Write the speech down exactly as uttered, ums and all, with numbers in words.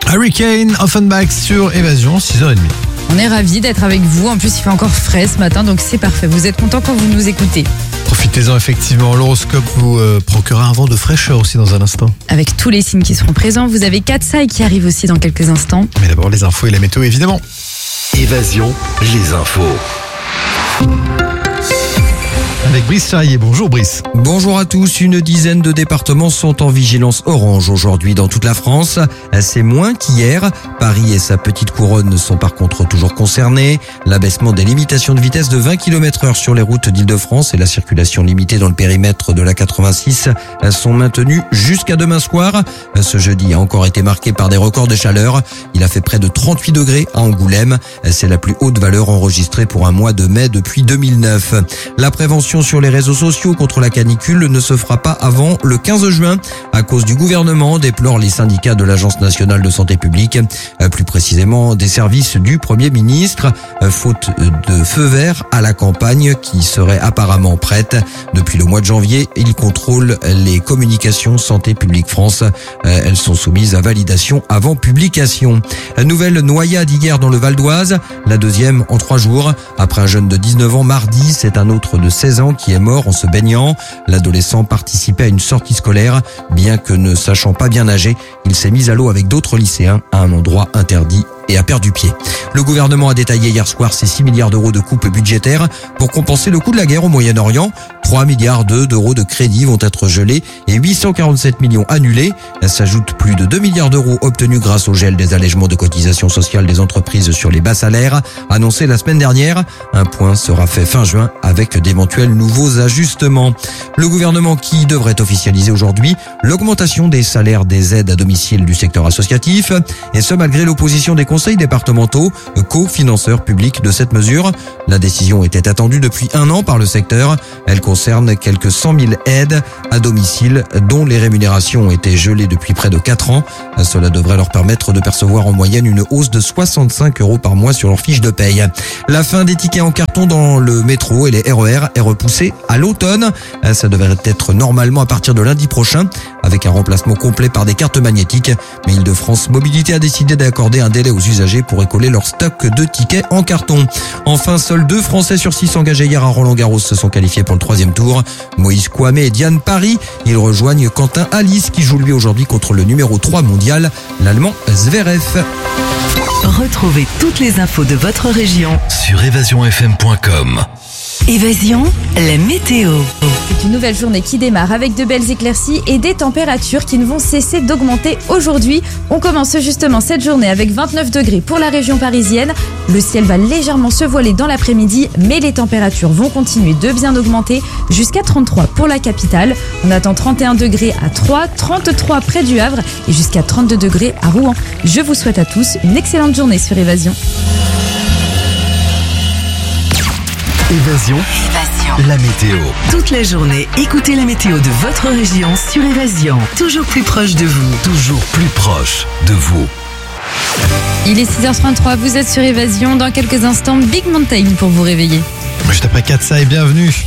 Hurricane, Offenbach sur Évasion, six heures trente. On est ravis d'être avec vous. En plus, il fait encore frais ce matin, donc c'est parfait. Vous êtes contents quand vous nous écoutez. Profitez-en effectivement. L'horoscope vous euh, procurera un vent de fraîcheur aussi dans un instant. Avec tous les signes qui seront présents, vous avez Katsai qui arrive aussi dans quelques instants. Mais d'abord les infos et la météo évidemment. Évasion, les infos. Avec Brice Charrier. Bonjour Brice. Bonjour à tous. Une dizaine de départements sont en vigilance orange aujourd'hui dans toute la France. C'est moins qu'hier. Paris et sa petite couronne sont par contre toujours concernés. L'abaissement des limitations de vitesse de vingt kilomètres heure sur les routes d'Île-de-France et la circulation limitée dans le périmètre de la quatre-vingt-six sont maintenus jusqu'à demain soir. Ce jeudi a encore été marqué par des records de chaleur. Il a fait près de trente-huit degrés à Angoulême. C'est la plus haute valeur enregistrée pour un mois de mai depuis deux mille neuf. La prévention sur les réseaux sociaux contre la canicule ne se fera pas avant le quinze juin à cause du gouvernement, déplorent les syndicats de l'Agence nationale de santé publique, plus précisément des services du Premier ministre, faute de feu vert à la campagne qui serait apparemment prête. Depuis le mois de janvier, ils contrôlent les communications Santé publique France. Elles sont soumises à validation avant publication. Nouvelle noyade hier dans le Val d'Oise, la deuxième en trois jours. Après un jeune de dix-neuf ans mardi, c'est un autre de seize ans qui est mort en se baignant. L'adolescent participait à une sortie scolaire. Bien que ne sachant pas bien nager, il s'est mis à l'eau avec d'autres lycéens à un endroit interdit et a perdu pied. Le gouvernement a détaillé hier soir ses six milliards d'euros de coupes budgétaires pour compenser le coût de la guerre au Moyen-Orient. trois milliards d'euros de crédits vont être gelés et huit cent quarante-sept millions annulés. S'ajoutent plus de deux milliards d'euros obtenus grâce au gel des allègements de cotisations sociales des entreprises sur les bas salaires, annoncé la semaine dernière. Un point sera fait fin juin avec d'éventuels nouveaux ajustements. Le gouvernement qui devrait officialiser aujourd'hui l'augmentation des salaires des aides à domicile du secteur associatif, et ce malgré l'opposition des conseils départementaux, co-financeurs publics de cette mesure. La décision était attendue depuis un an par le secteur. Elle concerne quelques cent mille aides à domicile dont les rémunérations ont été gelées depuis près de quatre ans. Cela devrait leur permettre de percevoir en moyenne une hausse de soixante-cinq euros par mois sur leur fiche de paye. La fin des tickets en carton dans le métro et les R E R est repoussée à l'automne. Ça devrait être normalement à partir de lundi prochain avec un remplacement complet par des cartes magnétiques. Mais Île-de-France Mobilité a décidé d'accorder un délai aux usagers pour écoler leur stock de tickets en carton. Enfin, seuls deux Français sur six engagés hier à Roland-Garros se sont qualifiés pour le troisième tour. Moïse Kouamé et Diane Paris. Ils rejoignent Quentin Alice qui joue lui aujourd'hui contre le numéro trois mondial, l'Allemand Zverev. Retrouvez toutes les infos de votre région Sur évasion f m point com. Évasion, la météo. C'est une nouvelle journée qui démarre avec de belles éclaircies et des températures qui ne vont cesser d'augmenter aujourd'hui. On commence justement cette journée avec vingt-neuf degrés pour la région parisienne. Le ciel va légèrement se voiler dans l'après-midi, mais les températures vont continuer de bien augmenter jusqu'à trente-trois pour la capitale. On attend trente et un degrés à Troyes, trente-trois près du Havre et jusqu'à trente-deux degrés à Rouen. Je vous souhaite à tous une excellente journée sur Évasion. Évasion, Évasion, la météo. toute la journée, écoutez la météo de votre région sur Évasion. Toujours plus proche de vous. Toujours plus proche de vous. Il est six heures trente-trois, vous êtes sur Évasion. Dans quelques instants, Big Mountain pour vous réveiller. Juste après Katsai, bienvenue.